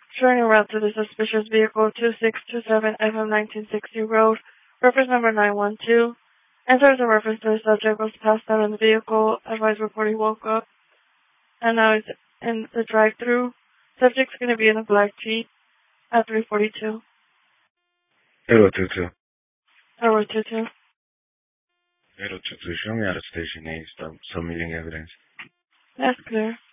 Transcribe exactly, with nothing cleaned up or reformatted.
Showing a route to the suspicious vehicle, two six two seven F M nineteen sixty Road, reference number nine one two. Enters a reference to the subject was passed out in the vehicle. Advised report he woke up, and now he's in the drive-thru. Subject's going to be in a black Jeep at three forty-two. zero two two. zero two two. zero two two. Show me how the station name. Stop submitting evidence. That's clear.